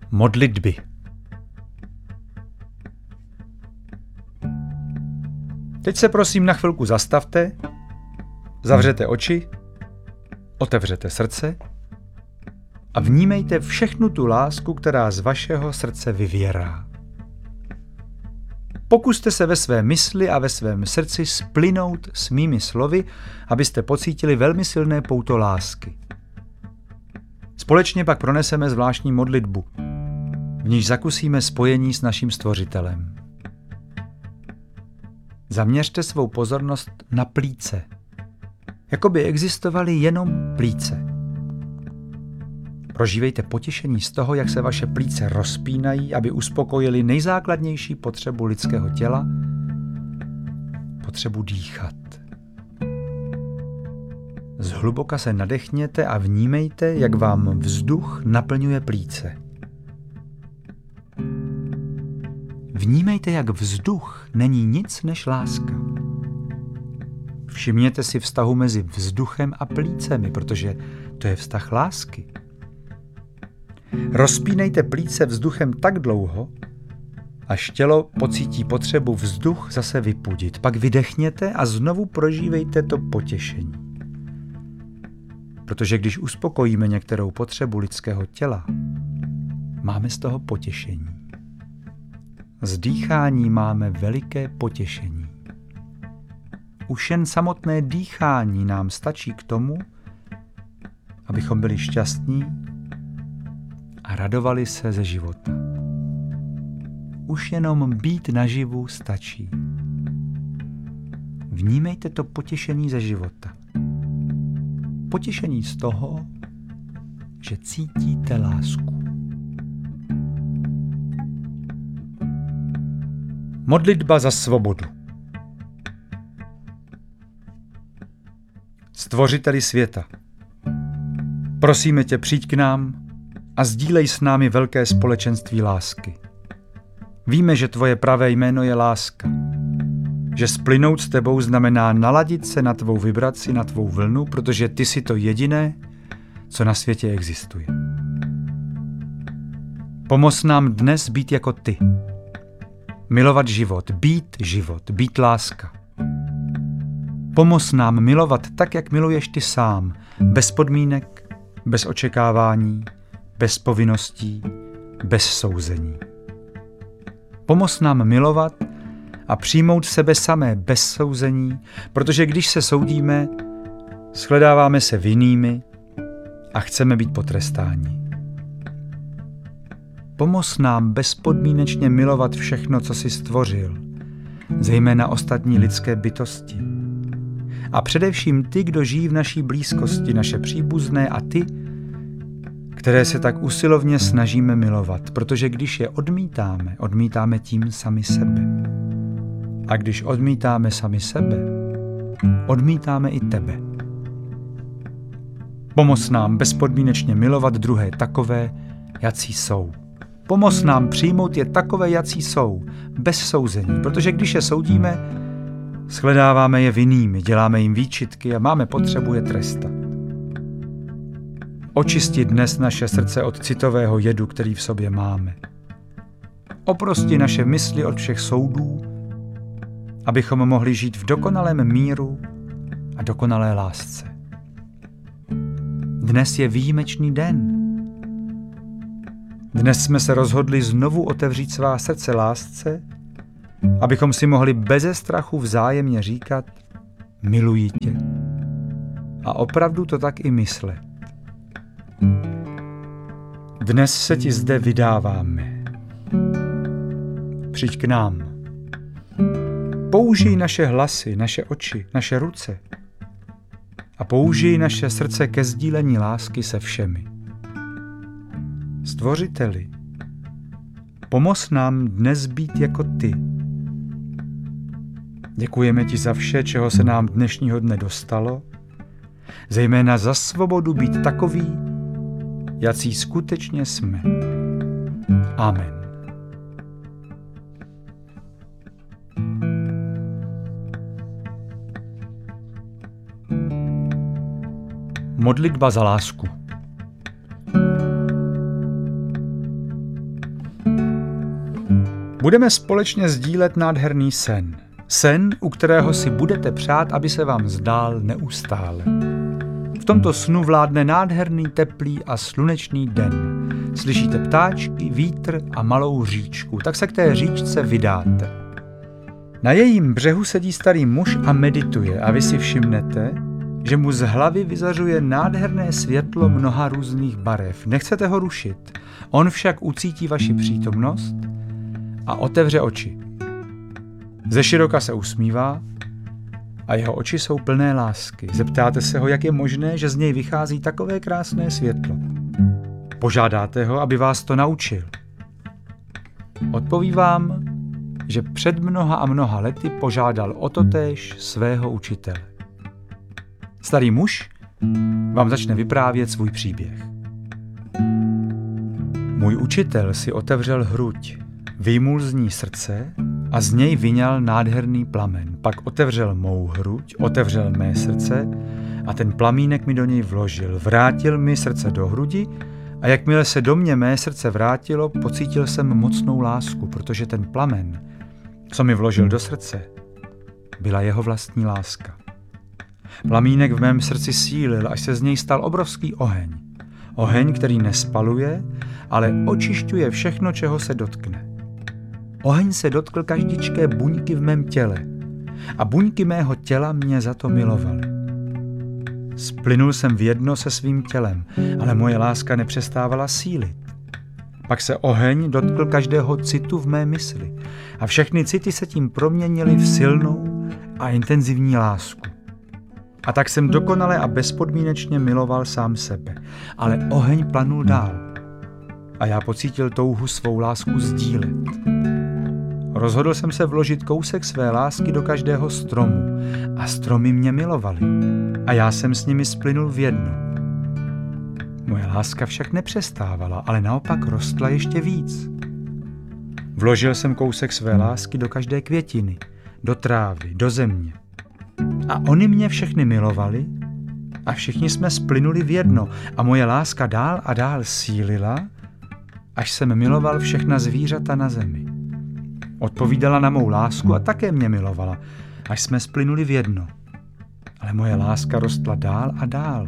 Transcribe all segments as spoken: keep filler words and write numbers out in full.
Modlitby. Teď se prosím na chvilku zastavte, zavřete oči, otevřete srdce a vnímejte všechnu tu lásku, která z vašeho srdce vyvěrá. Pokuste se ve své mysli a ve svém srdci splynout s mými slovy, abyste pocítili velmi silné pouto lásky. Společně pak proneseme zvláštní modlitbu, v níž zakusíme spojení s naším Stvořitelem. Zaměřte svou pozornost na plíce, jako by existovaly jenom plíce. Prožívejte potěšení z toho, jak se vaše plíce rozpínají, aby uspokojili nejzákladnější potřebu lidského těla, potřebu dýchat. Zhluboka se nadechněte a vnímejte, jak vám vzduch naplňuje plíce. Vnímejte, jak vzduch není nic než láska. Všimněte si vztahu mezi vzduchem a plícemi, protože to je vztah lásky. Rozpínejte plíce vzduchem tak dlouho, až tělo pocítí potřebu vzduch zase vypudit. Pak vydechněte a znovu prožívejte to potěšení. Protože když uspokojíme některou potřebu lidského těla, máme z toho potěšení. Z dýchání máme veliké potěšení. Už jen samotné dýchání nám stačí k tomu, abychom byli šťastní a radovali se ze života. Už jenom být naživu stačí. Vnímejte to potěšení ze života. Potěšení z toho, že cítíte lásku. Modlitba za svobodu. Stvořiteli světa, prosíme tě, přijď k nám a sdílej s námi velké společenství lásky. Víme, že tvoje pravé jméno je láska, že splynout s tebou znamená naladit se na tvou vibraci, na tvou vlnu, protože ty jsi to jediné, co na světě existuje. Pomoz nám dnes být jako ty. Milovat život, být život, být láska. Pomoz nám milovat tak, jak miluješ ty sám, bez podmínek, bez očekávání, bez povinností, bez souzení. Pomoz nám milovat a přijmout sebe samé bez souzení, protože když se soudíme, shledáváme se vinnými a chceme být potrestáni. Pomoz nám bezpodmínečně milovat všechno, co jsi stvořil, zejména ostatní lidské bytosti. A především ty, kdo žijí v naší blízkosti, naše příbuzné a ty, které se tak usilovně snažíme milovat, protože když je odmítáme, odmítáme tím sami sebe. A když odmítáme sami sebe, odmítáme i tebe. Pomoz nám bezpodmínečně milovat druhé takové, jací jsou. Pomoz nám přijmout je takové, jací jsou, bez souzení, protože když je soudíme, shledáváme je vinnými, děláme jim výčitky a máme potřebu je trestat. Očisti dnes naše srdce od citového jedu, který v sobě máme. Oprosti naše mysli od všech soudů, abychom mohli žít v dokonalém míru a dokonalé lásce. Dnes je výjimečný den. Dnes jsme se rozhodli znovu otevřít svá srdce lásce, abychom si mohli beze strachu vzájemně říkat miluji tě. A opravdu to tak i myslet. Dnes se ti zde vydáváme. Přijď k nám. Použij naše hlasy, naše oči, naše ruce a použij naše srdce ke sdílení lásky se všemi. Stvořiteli, pomoz nám dnes být jako ty. Děkujeme ti za vše, čeho se nám dnešního dne dostalo, zejména za svobodu být takový, jací skutečně jsme. Amen. Modlitba za lásku. Budeme společně sdílet nádherný sen. Sen, u kterého si budete přát, aby se vám zdál neustále. V tomto snu vládne nádherný, teplý a slunečný den. Slyšíte ptáčky, vítr a malou říčku, tak se k té říčce vydáte. Na jejím břehu sedí starý muž a medituje a vy si všimnete, že mu z hlavy vyzařuje nádherné světlo mnoha různých barev. Nechcete ho rušit, on však ucítí vaši přítomnost a otevře oči. Ze široka se usmívá a jeho oči jsou plné lásky. Zeptáte se ho, jak je možné, že z něj vychází takové krásné světlo. Požádáte ho, aby vás to naučil. Odpoví vám, že před mnoha a mnoha lety požádal o totéž svého učitele. Starý muž vám začne vyprávět svůj příběh. Můj učitel si otevřel hruď, vyjmul z ní srdce a z něj vyňal nádherný plamen. Pak otevřel mou hruď, otevřel mé srdce a ten plamínek mi do něj vložil. Vrátil mi srdce do hrudi a jakmile se do mě mé srdce vrátilo, pocítil jsem mocnou lásku, protože ten plamen, co mi vložil do srdce, byla jeho vlastní láska. Plamínek v mém srdci sílil, až se z něj stal obrovský oheň. Oheň, který nespaluje, ale očišťuje všechno, čeho se dotkne. Oheň se dotkl každičké buňky v mém těle a buňky mého těla mě za to milovaly. Splynul jsem v jedno se svým tělem, ale moje láska nepřestávala sílit. Pak se oheň dotkl každého citu v mé mysli a všechny city se tím proměnily v silnou a intenzivní lásku. A tak jsem dokonale a bezpodmínečně miloval sám sebe, ale oheň planul dál a já pocítil touhu svou lásku sdílet. Rozhodl jsem se vložit kousek své lásky do každého stromu a stromy mě milovaly a já jsem s nimi splynul v jedno. Moje láska však nepřestávala, ale naopak rostla ještě víc. Vložil jsem kousek své lásky do každé květiny, do trávy, do země. A oni mě všechny milovali a všichni jsme splynuli v jedno a moje láska dál a dál sílila, až jsem miloval všechna zvířata na zemi. Odpovídala na mou lásku a také mě milovala, až jsme splynuli v jedno. Ale moje láska rostla dál a dál.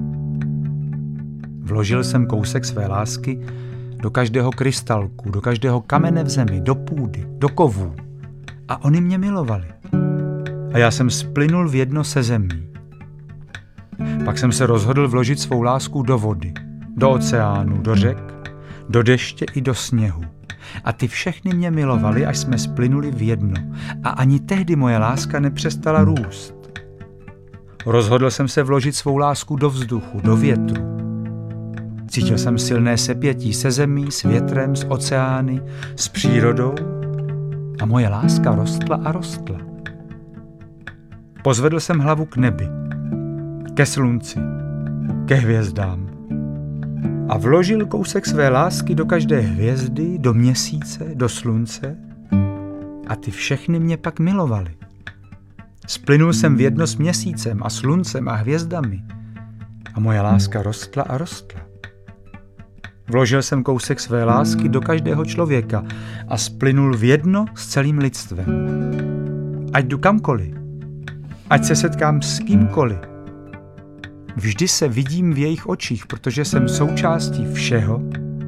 Vložil jsem kousek své lásky do každého krystalku, do každého kamene v zemi, do půdy, do kovů. A oni mě milovali. A já jsem splynul v jedno se zemí. Pak jsem se rozhodl vložit svou lásku do vody, do oceánu, do řek, do deště i do sněhu. A ty všechny mě milovali, až jsme splynuli v jedno. A ani tehdy moje láska nepřestala růst. Rozhodl jsem se vložit svou lásku do vzduchu, do větru. Cítil jsem silné sepětí se zemí, s větrem, s oceány, s přírodou a moje láska rostla a rostla. Pozvedl jsem hlavu k nebi, ke slunci, ke hvězdám a vložil kousek své lásky do každé hvězdy, do měsíce, do slunce a ty všechny mě pak milovali. Splynul jsem v jedno s měsícem a sluncem a hvězdami a moje láska rostla a rostla. Vložil jsem kousek své lásky do každého člověka a splynul v jedno s celým lidstvem. Ať jdu kamkoliv, ať se setkám s kýmkoliv, vždy se vidím v jejich očích, protože jsem součástí všeho,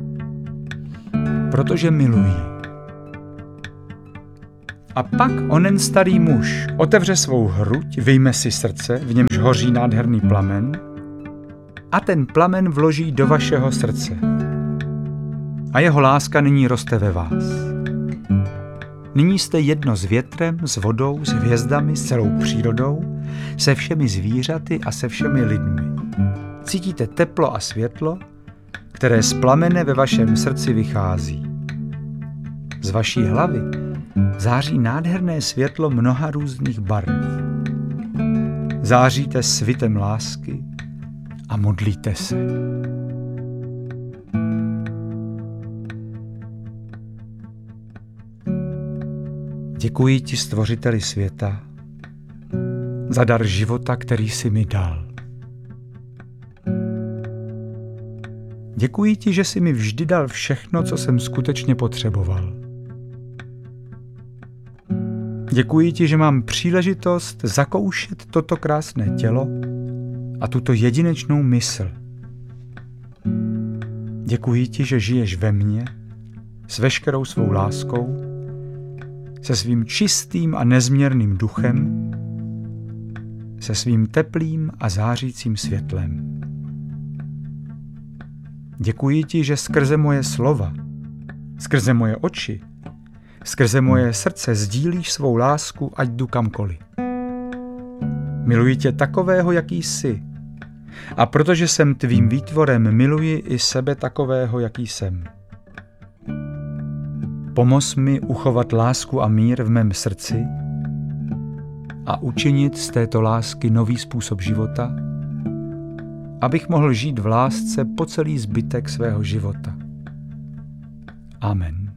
protože miluji. A pak onen starý muž otevře svou hruď, vyjme si srdce, v němž hoří nádherný plamen, a ten plamen vloží do vašeho srdce. A jeho láska nyní roste ve vás. Nyní jste jedno s větrem, s vodou, s hvězdami, s celou přírodou, se všemi zvířaty a se všemi lidmi. Cítíte teplo a světlo, které z plamene ve vašem srdci vychází. Z vaší hlavy září nádherné světlo mnoha různých barev. Záříte svitem lásky a modlíte se. Děkuji ti, stvořiteli světa, za dar života, který jsi mi dal. Děkuji ti, že jsi mi vždy dal všechno, co jsem skutečně potřeboval. Děkuji ti, že mám příležitost zakoušet toto krásné tělo a tuto jedinečnou mysl. Děkuji ti, že žiješ ve mně s veškerou svou láskou, se svým čistým a nezměrným duchem, se svým teplým a zářícím světlem. Děkuji ti, že skrze moje slova, skrze moje oči, skrze moje srdce sdílíš svou lásku, ať jdu kamkoliv. Miluji tě takového, jaký jsi. A protože jsem tvým výtvorem, miluji i sebe takového, jaký jsem. Pomoz mi uchovat lásku a mír v mém srdci a učinit z této lásky nový způsob života, abych mohl žít v lásce po celý zbytek svého života. Amen.